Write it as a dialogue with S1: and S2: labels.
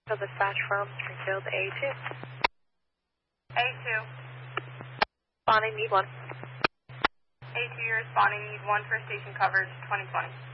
S1: Dispatch from Springfield A2.
S2: A2.
S1: Responding, need one.
S2: A2, you're responding, need one for station coverage, 2020.